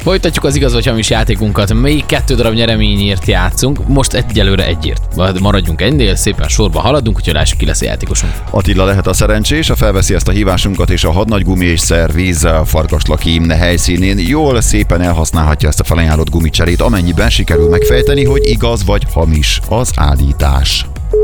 Folytatjuk az igaz vagy hamis játékunkat. Még 2 darab nyereményért játszunk. Most egyelőre egyért. Maradjunk ennél, szépen sorba haladunk, úgyhogy lássuk, ki lesz a játékosunk. Attila lehet a szerencsés, a felveszi ezt a hívásunkat, és a Hadnagy Gumi és Szerviz Farkaslaki helyszínén jól, szépen elhasználhatja ezt a felajánlott gumicserét, amennyiben sikerül megfejteni, hogy igaz vagy hamis az állítás.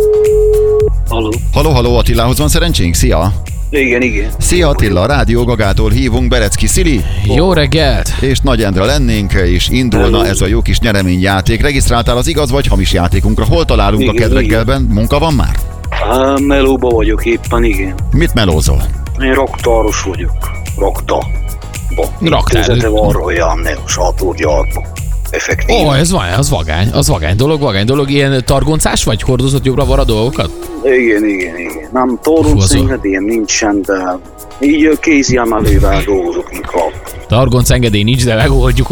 Halló, Attilához van szerencsénk? Szia! Igen. Szia Attila, a Rádió Gagától hívunk, Berecki Szili. Jó reggelt! És Nagy Endre lennénk, és indulna ez a jó kis nyereményjáték. Regisztráltál az igaz vagy hamis játékunkra? Hol találunk a kedreggelben? Munka van már? Melóba vagyok éppen, igen. Mit melózol? Én raktáros vagyok. Raktár. Raktár. Van Royal sátorgyárban. Effektív. Az vagány dolog. Ilyen targoncás vagy? Hordozott jobbra-balra dolgokat? Igen. Nem targonc engedélyem nincsen, de így kézi emelővel dolgozok inkább. Targonc engedély nincs, de megoldjuk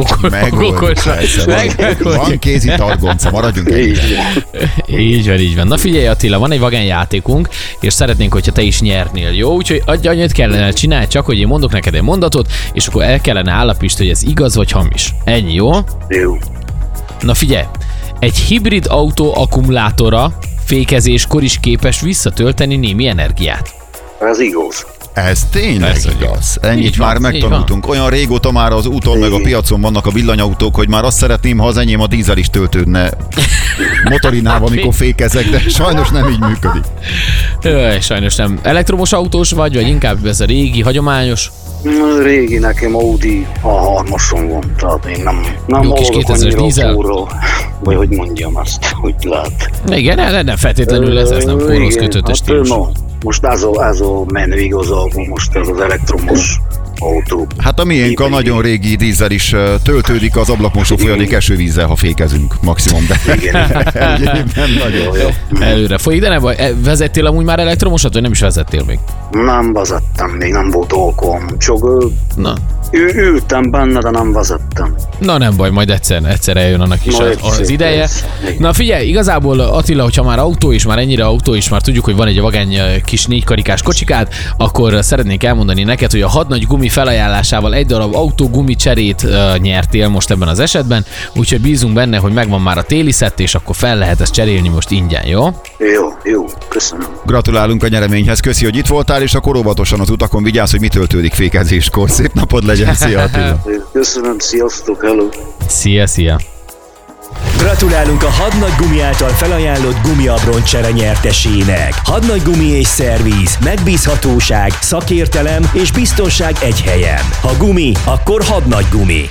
Van kézi targonca, maradjunk Így van. Na figyelj Attila, van egy vagány játékunk, és szeretnénk, hogyha te is nyernél, jó? Úgyhogy annyit kellene csinálni, csak hogy én mondok neked egy mondatot, és akkor el kellene állapítani, hogy ez igaz vagy hamis. Ennyi, jó? Jó. Na figyelj, egy hibrid autó akkumulátora fékezéskor is képes visszatölteni némi energiát. Ez igaz. Ez tényleg igaz. Ennyit már megtanultunk. Olyan régóta már az úton meg a piacon vannak a villanyautók, hogy már azt szeretném, ha az enyém a dízel is töltődne motorinával, amikor fékezek, de sajnos nem így működik. Sajnos nem. Elektromos autós vagy inkább ez a régi, hagyományos? Régi, nekem Audi A3-ason van, tehát én nem jó kis 2000-es dízel? Vagy hogy mondjam azt, hogy lehet. Igen, nem feltétlenül ez nem kórhoz kötött stílus. Most ez a menő igazából, most ez az elektromos autó. Hát a miénk a nagyon régi dízel is töltődik az ablakmosó folyadék esővízzel, ha fékezünk maximum, de igen. Nagyon jó. Előre folyik, de nem baj, vezettél amúgy már elektromosat, vagy nem is vezettél még? Nem vezettem még, nem volt alkalom, csak ültem benne, de nem vezettem. Na nem baj, majd egyszer eljön annak is az ideje. Na figyelj, igazából Attila, hogyha már autó is, már ennyire autó is, már tudjuk, hogy van egy vagány kis 4-karikás kocsikád, akkor szeretnék elmondani neked, hogy a Hadnagy Gumi felajánlásával egy darab autógumi cserét nyertél most ebben az esetben, úgyhogy bízunk benne, hogy megvan már a téli szett, és akkor fel lehet ezt cserélni most ingyen, jó? Jó, köszönöm. Gratulálunk a nyereményhez, köszi, hogy itt voltál, és akkor óvatosan az utakon vigyázz, hogy mi töltődik fékezéskor. Szép napod legyen, szia Attila. Köszönöm, sziasztok, hello. Szia. Gratulálunk a Hadnagy Gumi által felajánlott gumiabroncsere nyertesének. Hadnagy Gumi és Szerviz, megbízhatóság, szakértelem és biztonság egy helyen. Ha gumi, akkor Hadnagy Gumi.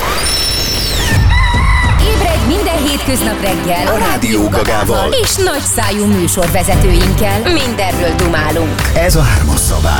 Ébredj minden hétköznap reggel a Rádió Gagával és nagyszájú műsorvezetőinkkel. Mindenről dumálunk. Ez a 3-as szabály.